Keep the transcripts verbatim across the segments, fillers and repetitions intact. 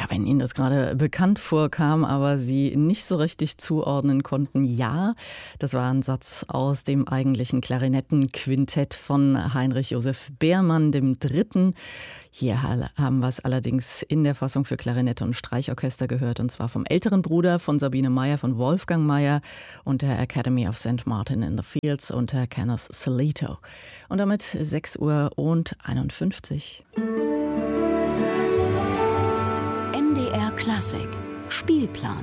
wenn Ihnen das gerade bekannt vorkam, aber Sie nicht so richtig zuordnen konnten, ja, das war ein Satz aus dem eigentlichen Klarinettenquintett von Heinrich Joseph Beermann dem Dritten. Hier haben wir es allerdings in der Fassung für Klarinette und Streichorchester gehört, und zwar vom älteren Bruder von Sabine Meyer, von Wolfgang Meyer und der Academy of Saint Martin in the Fields unter Kenneth Salito. Und damit sechs Uhr und einundfünfzig. M D R Klassik Spielplan.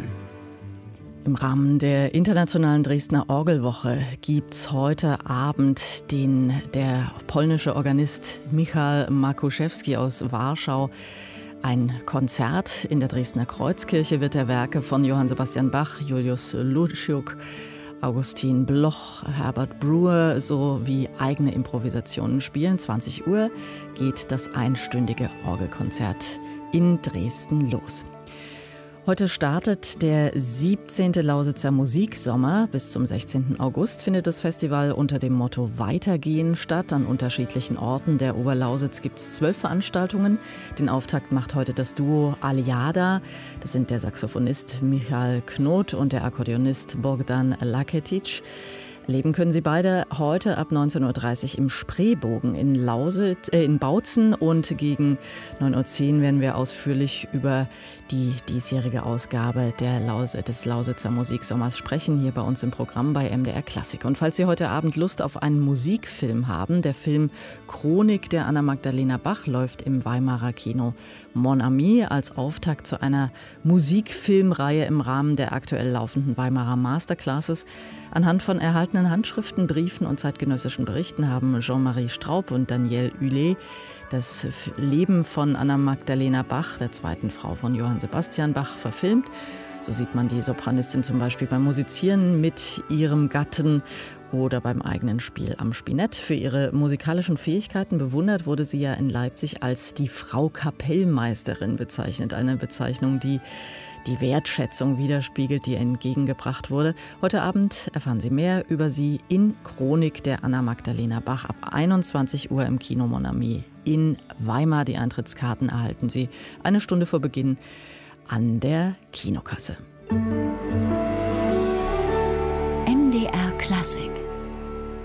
Im Rahmen der internationalen Dresdner Orgelwoche gibt's heute Abend den der polnische Organist Michał Markuszewski aus Warschau ein Konzert. In der Dresdner Kreuzkirche wird er Werke von Johann Sebastian Bach, Julius Luciuk, Augustin Bloch, Herbert Brewer sowie eigene Improvisationen spielen. zwanzig Uhr geht das einstündige Orgelkonzert in Dresden los. Heute startet der siebzehnte Lausitzer Musiksommer. Bis zum sechzehnten August findet das Festival unter dem Motto Weitergehen statt. An unterschiedlichen Orten der Oberlausitz gibt es zwölf Veranstaltungen. Den Auftakt macht heute das Duo Aliada. Das sind der Saxophonist Michal Knot und der Akkordeonist Bogdan Laketic. Erleben können Sie beide heute ab neunzehn Uhr dreißig im Spreebogen in, Lausitz, äh, in Bautzen, und gegen neun Uhr zehn werden wir ausführlich über die diesjährige Ausgabe der Laus- des Lausitzer Musiksommers sprechen, hier bei uns im Programm bei M D R Klassik. Und falls Sie heute Abend Lust auf einen Musikfilm haben, der Film Chronik der Anna Magdalena Bach läuft im Weimarer Kino Mon Ami als Auftakt zu einer Musikfilmreihe im Rahmen der aktuell laufenden Weimarer Masterclasses. Anhand von erhaltenen Handschriften, Briefen und zeitgenössischen Berichten haben Jean-Marie Straub und Danielle Hület das Leben von Anna Magdalena Bach, der zweiten Frau von Johann Sebastian Bach, verfilmt. So sieht man die Sopranistin zum Beispiel beim Musizieren mit ihrem Gatten oder beim eigenen Spiel am Spinett. Für ihre musikalischen Fähigkeiten bewundert wurde sie ja in Leipzig als die Frau Kapellmeisterin bezeichnet. Eine Bezeichnung, die die Wertschätzung widerspiegelt, die ihr entgegengebracht wurde. Heute Abend erfahren Sie mehr über sie in Chronik der Anna Magdalena Bach ab einundzwanzig Uhr im Kino Mon Ami in Weimar. Die Eintrittskarten erhalten Sie eine Stunde vor Beginn an der Kinokasse. M D R Klassik.